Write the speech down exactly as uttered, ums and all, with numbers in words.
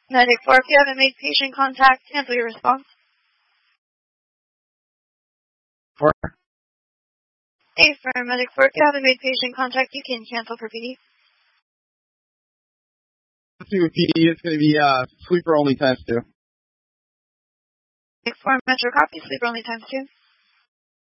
Medic four, if you haven't made patient contact, cancel your response. Four. Hey, for Medic four, if you haven't made patient contact, you can cancel for P D. Two P D, it's going to be uh, sleeper only times two. Medic four, Metro copy, sleeper only times two.